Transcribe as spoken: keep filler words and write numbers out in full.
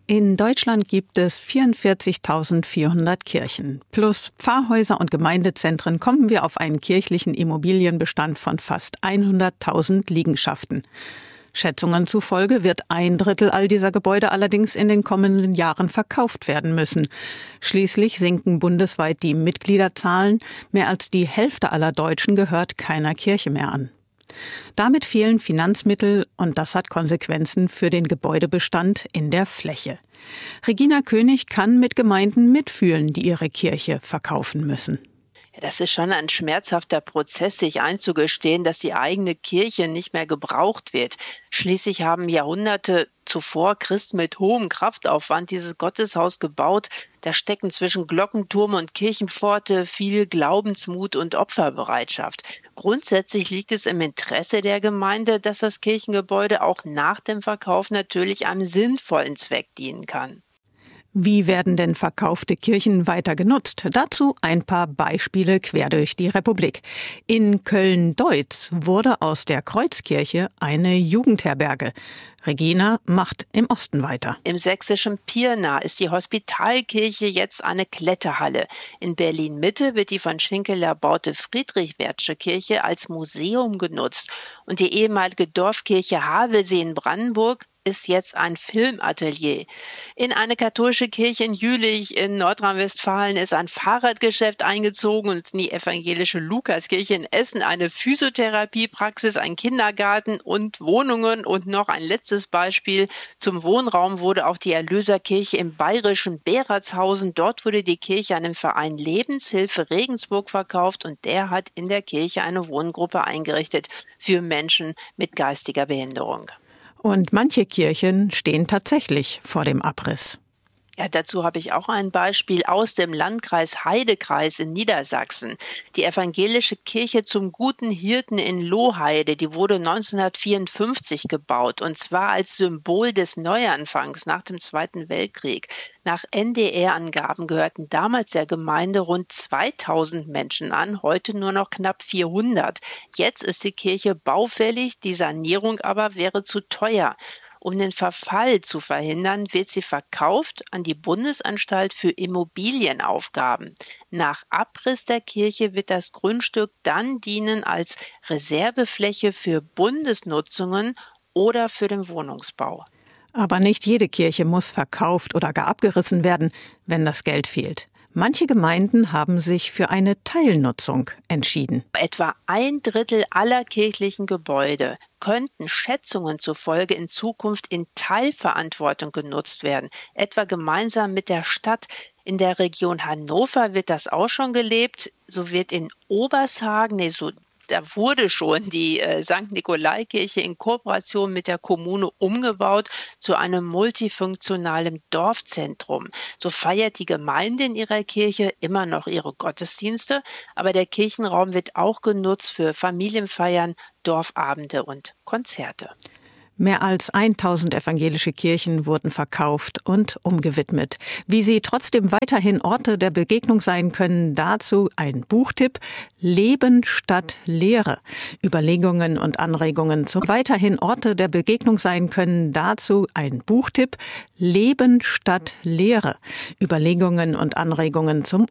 In Deutschland gibt es vierundvierzigtausendvierhundert Kirchen. Plus Pfarrhäuser und Gemeindezentren kommen wir auf einen kirchlichen Immobilienbestand von fast hunderttausend Liegenschaften. Schätzungen zufolge wird ein Drittel all dieser Gebäude allerdings in den kommenden Jahren verkauft werden müssen. Schließlich sinken bundesweit die Mitgliederzahlen. Mehr als die Hälfte aller Deutschen gehört keiner Kirche mehr an. Damit fehlen Finanzmittel und das hat Konsequenzen für den Gebäudebestand in der Fläche. Regina König kann mit Gemeinden mitfühlen, die ihre Kirche verkaufen müssen. Das ist schon ein schmerzhafter Prozess, sich einzugestehen, dass die eigene Kirche nicht mehr gebraucht wird. Schließlich haben Jahrhunderte zuvor Christen mit hohem Kraftaufwand dieses Gotteshaus gebaut. Da stecken zwischen Glockenturm und Kirchenpforte viel Glaubensmut und Opferbereitschaft. Grundsätzlich liegt es im Interesse der Gemeinde, dass das Kirchengebäude auch nach dem Verkauf natürlich einem sinnvollen Zweck dienen kann. Wie werden denn verkaufte Kirchen weiter genutzt? Dazu ein paar Beispiele quer durch die Republik. In Köln-Deutz wurde aus der Kreuzkirche eine Jugendherberge. Regina macht im Osten weiter. Im sächsischen Pirna ist die Hospitalkirche jetzt eine Kletterhalle. In Berlin-Mitte wird die von Schinkel erbaute Friedrich-Wertsche Kirche als Museum genutzt. Und die ehemalige Dorfkirche Havelsee in Brandenburg ist jetzt ein Filmatelier. In eine katholische Kirche in Jülich in Nordrhein-Westfalen ist ein Fahrradgeschäft eingezogen und in die evangelische Lukaskirche in Essen eine Physiotherapiepraxis, ein Kindergarten und Wohnungen. Und noch ein letztes Beispiel. Zum Wohnraum wurde auch die Erlöserkirche im bayerischen Beratshausen. Dort wurde die Kirche an den Verein Lebenshilfe Regensburg verkauft und der hat in der Kirche eine Wohngruppe eingerichtet für Menschen mit geistiger Behinderung. Und manche Kirchen stehen tatsächlich vor dem Abriss. Ja, dazu habe ich auch ein Beispiel aus dem Landkreis Heidekreis in Niedersachsen. Die evangelische Kirche zum Guten Hirten in Lohheide, die wurde neunzehnhundertvierundfünfzig gebaut und zwar als Symbol des Neuanfangs nach dem Zweiten Weltkrieg. Nach N D R-Angaben gehörten damals der Gemeinde rund zweitausend Menschen an, heute nur noch knapp vierhundert. Jetzt ist die Kirche baufällig, die Sanierung aber wäre zu teuer. Um den Verfall zu verhindern, wird sie verkauft an die Bundesanstalt für Immobilienaufgaben. Nach Abriss der Kirche wird das Grundstück dann dienen als Reservefläche für Bundesnutzungen oder für den Wohnungsbau. Aber nicht jede Kirche muss verkauft oder gar abgerissen werden, wenn das Geld fehlt. Manche Gemeinden haben sich für eine Teilnutzung entschieden. Etwa ein Drittel aller kirchlichen Gebäude könnten Schätzungen zufolge in Zukunft in Teilverantwortung genutzt werden, etwa gemeinsam mit der Stadt. In der Region Hannover wird das auch schon gelebt. So wird in Obershagen, nee, so Da wurde schon die äh, Sankt Nikolai-Kirche in Kooperation mit der Kommune umgebaut zu einem multifunktionalen Dorfzentrum. So feiert die Gemeinde in ihrer Kirche immer noch ihre Gottesdienste, aber der Kirchenraum wird auch genutzt für Familienfeiern, Dorfabende und Konzerte. Mehr als tausend evangelische Kirchen wurden verkauft und umgewidmet. Wie sie trotzdem weiterhin Orte der Begegnung sein können, dazu ein Buchtipp: Leben statt Lehre. Überlegungen und Anregungen zum weiterhin Orte der Begegnung sein können, dazu ein Buchtipp: Leben statt Lehre. Überlegungen und Anregungen zum